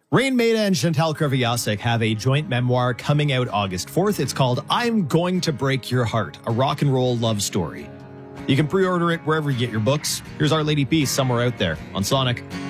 Rain Maida and Chantal Kreviazuk have a joint memoir coming out August 4th. It's called I'm Going to Break Your Heart, a rock and roll love story. You can pre-order it wherever you get your books. Here's Our Lady Peace, Somewhere Out There on Sonic.